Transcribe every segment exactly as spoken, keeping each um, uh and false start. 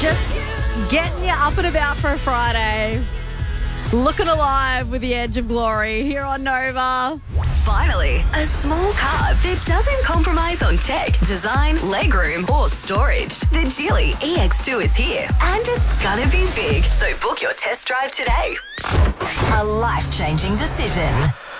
Just getting you up and about for a Friday. Looking alive with the edge of glory here on Nova. Finally, a small car that doesn't compromise on tech, design, legroom, or storage. The Geely E X two is here, and it's gonna be big. So book your test drive today. A life-changing decision.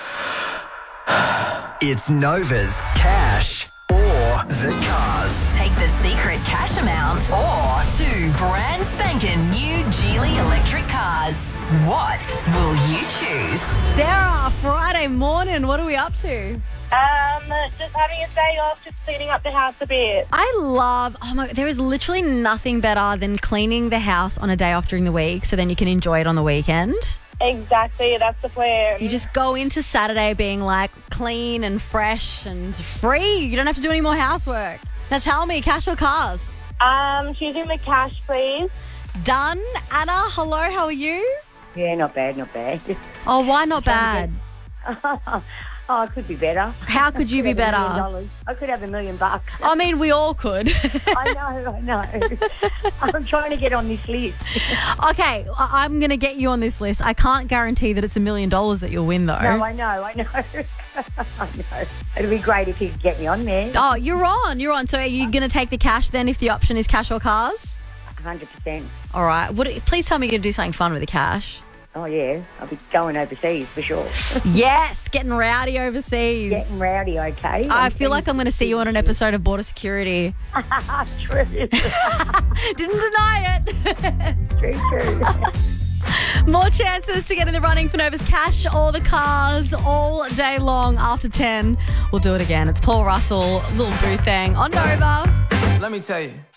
It's Nova's Cash or the Cars. Take the secret cash amount or two brand spanking new Geely electric cars. What will you choose? Sarah, Friday morning, what are we up to? Um, just having a day off, just cleaning up the house a bit. I love, oh my, there is literally nothing better than cleaning the house on a day off during the week so then you can enjoy it on the weekend. Exactly, that's the plan. You just go into Saturday being like clean and fresh and free. You don't have to do any more housework. Now tell me, cash or cars? Um, choosing the cash, please. Done. Anna, hello, how are you? Yeah, not bad, not bad. Oh, why not bad? Oh, it could be better. How could you be Could have a better? million dollars. I could have a million bucks. I mean, we all could. I know, I know. I'm trying to get on this list. Okay, I- I'm going to get you on this list. I can't guarantee that it's a million dollars that you'll win, though. No, I know, I know. I know. It'd be great if you could get me on there. Oh, you're on. You're on. So are you going to take the cash then if the option is cash or cars? one hundred percent. All right. What, please tell me you're going to do something fun with the cash. Oh, yeah. I'll be going overseas for sure. Yes, getting rowdy overseas. Getting rowdy, okay? I feel like I'm going to see you on an episode of Border Security. True. Didn't deny it. True, true. More chances to get in the running for Nova's cash or the cars all day long after ten. We'll do it again. It's Paul Russell, Lil Boo Thang on Nova. Let me tell you.